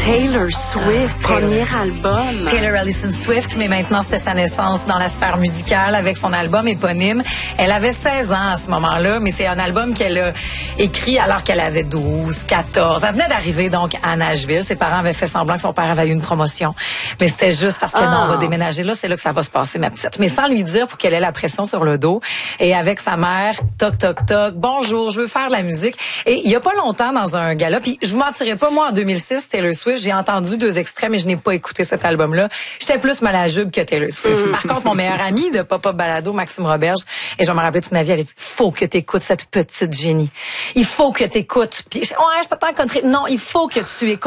Taylor Swift, premier album. Taylor Allison Swift, mais maintenant c'était sa naissance dans la sphère musicale avec son album éponyme. Elle avait 16 ans à ce moment-là, mais c'est un album qu'elle a écrit alors qu'elle avait 12, 14. Elle venait d'arriver donc à Nashville. Ses parents avaient fait semblant que son père avait eu une promotion. Mais c'était juste parce que non, on va déménager là, c'est là que ça va se passer, ma petite. Mais sans lui dire pour qu'elle ait la pression sur le dos. Et avec sa mère, toc, toc, toc, bonjour, je veux faire de la musique. Et il y a pas longtemps dans un gala, puis je vous mentirais pas, moi en 2006, Taylor Swift, j'ai entendu 2 extraits, mais je n'ai pas écouté cet album-là. J'étais plus malajube que Taylor Swift. Par contre, mon meilleur ami de Pop-Up Balado, Maxime Roberge, et je vais me rappeler toute ma vie, avait dit, faut que t'écoutes cette petite génie. Il faut que t'écoutes. Puis, ouais, je peux t'en country. Non, il faut que tu écoutes.